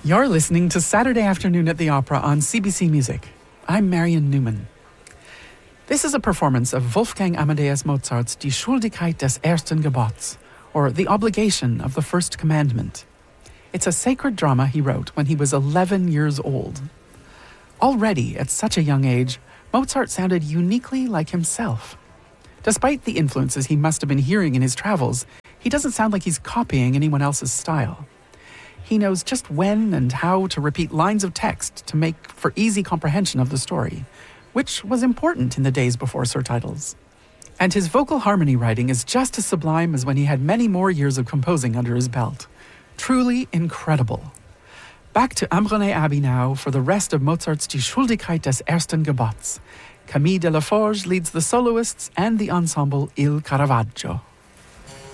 You're listening to Saturday Afternoon at the Opera on CBC Music. I'm Marion Newman. This is a performance of Wolfgang Amadeus Mozart's Die Schuldigkeit des ersten Gebots, or The Obligation of the First Commandment. It's a sacred drama he wrote when he was 11 years old. Already, at such a young age, Mozart sounded uniquely like himself. Despite the influences he must have been hearing in his travels, he doesn't sound like he's copying anyone else's style. He knows just when and how to repeat lines of text to make for easy comprehension of the story, which was important in the days before surtitles. And his vocal harmony writing is just as sublime as when he had many more years of composing under his belt. Truly incredible. Back to Ambronay Abbey now for the rest of Mozart's Die Schuldigkeit des ersten Gebots. Camille Delaforge leads the soloists and the ensemble Il Caravaggio.